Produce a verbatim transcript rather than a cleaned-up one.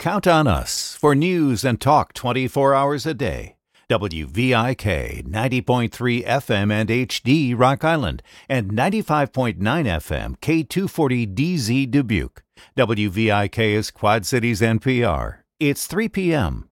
Count on us for news and talk twenty-four hours a day. W V I K ninety point three F M and H D Rock Island and ninety-five point nine F M K two forty D Z Dubuque. W V I K is Quad Cities N P R. It's three p.m.